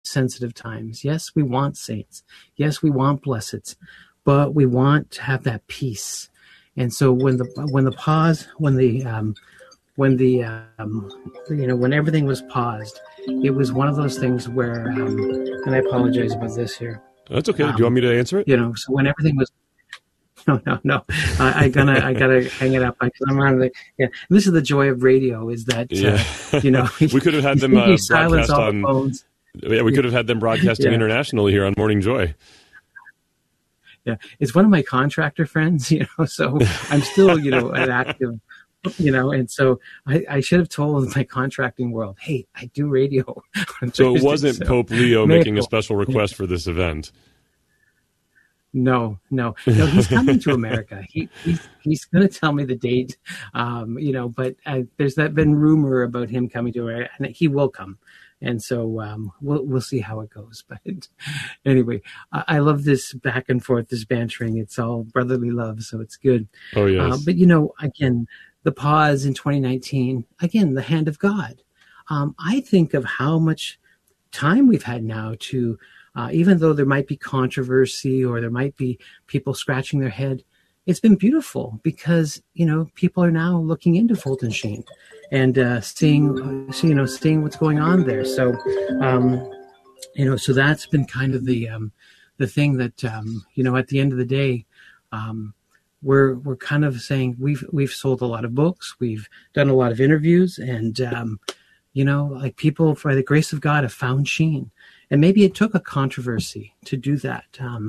sensitive times. Yes, we want saints. Yes, we want blesseds, but we want to have that peace. And so when everything was paused, it was one of those things where, and I apologize about this here. That's okay. Do you want me to answer it? So when everything was, no, I gotta hang it up because I'm on the. Yeah, this is the joy of radio, is that we could have had them silence all the phones. Yeah, we could have had them broadcasting internationally here on Morning Joy. Yeah, it's one of my contractor friends, so I'm still, an active, and so I should have told my contracting world, hey, I do radio. So it wasn't Pope Leo making a special request for this event. No, he's coming to America. He's going to tell me the date, but there's been rumor about him coming to America, and he will come. And so we'll see how it goes. But anyway, I love this back and forth, this bantering. It's all brotherly love, so it's good. Oh, yes. But, again, the pause in 2019, again, the hand of God. I think of how much time we've had now to, even though there might be controversy or there might be people scratching their head, it's been beautiful because, people are now looking into Fulton Sheen and seeing what's going on there. So, so that's been kind of the thing that, at the end of the day, we're kind of saying we've sold a lot of books, we've done a lot of interviews, and, people, by the grace of God, have found Sheen. And maybe it took a controversy to do that,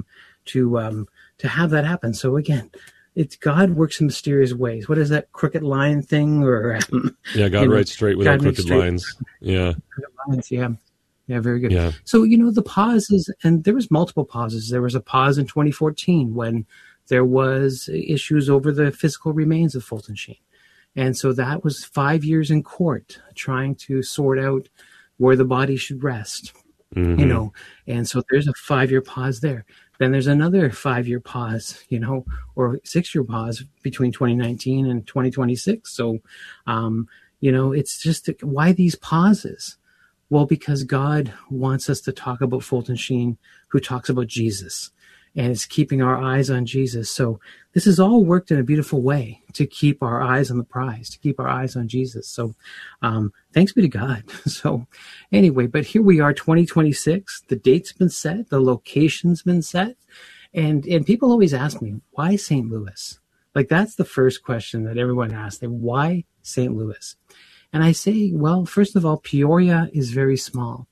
to have that happen. So again, it's God works in mysterious ways. What is that crooked line thing? Or God writes straight without crooked lines. Yeah, crooked lines. Yeah, very good. Yeah. So the pauses, and there was multiple pauses. There was a pause in 2014 when there was issues over the physical remains of Fulton Sheen, and so that was 5 years in court trying to sort out where the body should rest. Mm-hmm. And so there's a 5-year pause there. Then there's another 5-year pause, or 6-year pause between 2019 and 2026. So, it's just why these pauses? Well, because God wants us to talk about Fulton Sheen, who talks about Jesus, and it's keeping our eyes on Jesus. So this has all worked in a beautiful way to keep our eyes on the prize, to keep our eyes on Jesus. So thanks be to God. So anyway, but here we are, 2026. The date's been set. The location's been set. And people always ask me, why St. Louis? Like, that's the first question that everyone asks. Why St. Louis? And I say, well, first of all, Peoria is very small.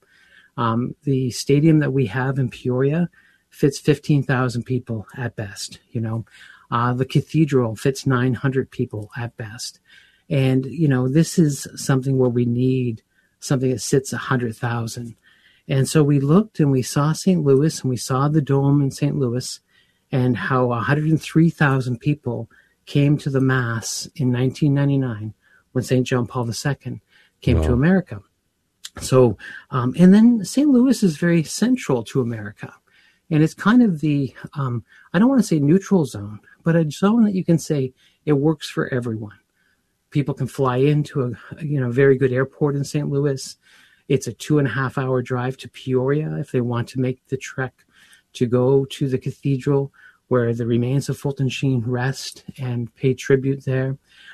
The stadium that we have in Peoria fits 15,000 people at best. The cathedral fits 900 people at best. And, this is something where we need something that sits 100,000. And so we looked and we saw St. Louis, and we saw the dome in St. Louis, and how 103,000 people came to the Mass in 1999 when St. John Paul II came to America. So, and then St. Louis is very central to America. And it's kind of the, I don't want to say neutral zone, but a zone that you can say it works for everyone. People can fly into a very good airport in St. Louis. It's a 2.5-hour drive to Peoria if they want to make the trek to go to the cathedral where the remains of Fulton Sheen rest and pay tribute there.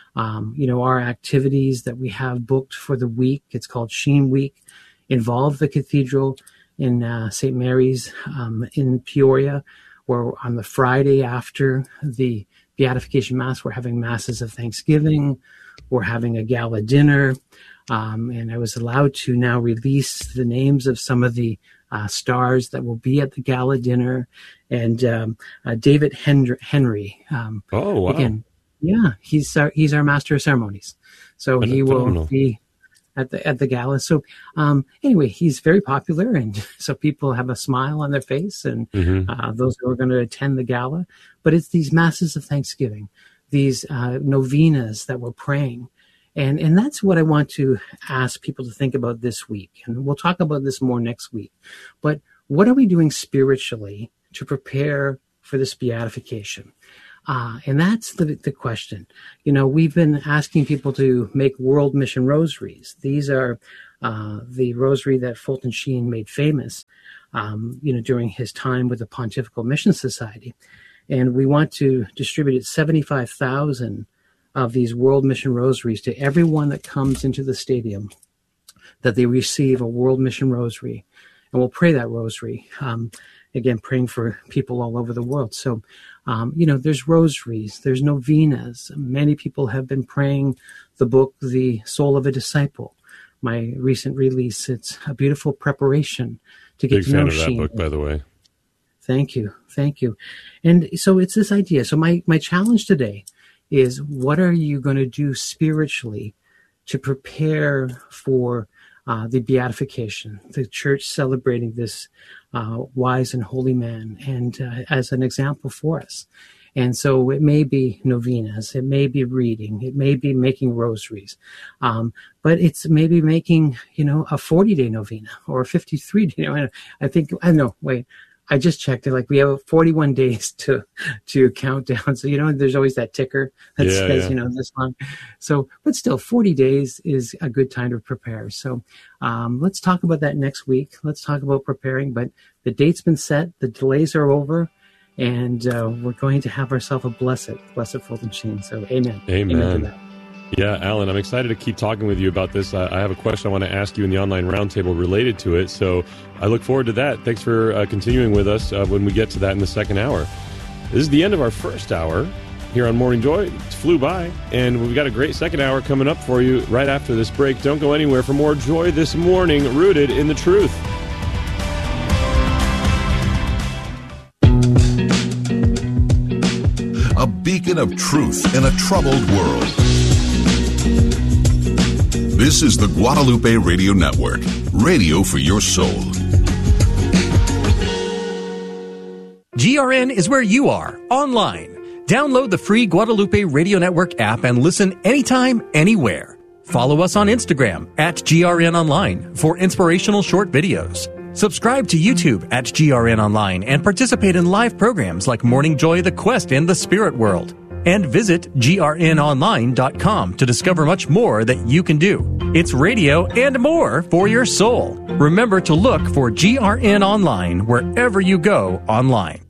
Our activities that we have booked for the week, it's called Sheen Week, involve the cathedral in St. Mary's in Peoria, where on the Friday after the Beatification Mass, we're having masses of Thanksgiving, we're having a gala dinner, and I was allowed to now release the names of some of the stars that will be at the gala dinner, and David Henry. Oh, wow. Again, yeah, he's our master of ceremonies, so he will be at the gala. So anyway, he's very popular, and so people have a smile on their face, and those who are going to attend the gala. But it's these masses of Thanksgiving, these novenas that we're praying. And that's what I want to ask people to think about this week. And we'll talk about this more next week. But what are we doing spiritually to prepare for this beatification? And that's the question. We've been asking people to make World Mission Rosaries. These are the rosary that Fulton Sheen made famous, during his time with the Pontifical Mission Society. And we want to distribute 75,000 of these World Mission Rosaries to everyone that comes into the stadium, that they receive a World Mission Rosary. And we'll pray that rosary, again, praying for people all over the world. So, there's rosaries, there's novenas. Many people have been praying the book, The Soul of a Disciple, my recent release. It's a beautiful preparation to get to know Sheen. Big fan of that book, by the way. Thank you. And so it's this idea. So my challenge today is, what are you going to do spiritually to prepare for the beatification, the church celebrating this wise and holy man, and as an example for us? And so it may be novenas, it may be reading, it may be making rosaries, but it's maybe making, a 40-day novena or a 53-day. I just checked it. Like, we have 41 days to count down. So, there's always that ticker that says, this long. So, but still 40 days is a good time to prepare. So, let's talk about that next week. Let's talk about preparing, but the date's been set. The delays are over, and we're going to have ourselves a blessed Fulton Sheen. So, amen. Amen to that. Yeah, Alan, I'm excited to keep talking with you about this. I have a question I want to ask you in the online roundtable related to it, so I look forward to that. Thanks for continuing with us when we get to that in the second hour. This is the end of our first hour here on Morning Joy. It flew by, and we've got a great second hour coming up for you right after this break. Don't go anywhere for more Joy This Morning, rooted in the truth. A beacon of truth in a troubled world. This is the Guadalupe Radio Network, radio for your soul. GRN is where you are, online. Download the free Guadalupe Radio Network app and listen anytime, anywhere. Follow us on Instagram at GRN Online for inspirational short videos. Subscribe to YouTube at GRN Online and participate in live programs like Morning Joy, The Quest, and The Spirit World. And visit grnonline.com to discover much more that you can do. It's radio and more for your soul. Remember to look for GRN Online wherever you go online.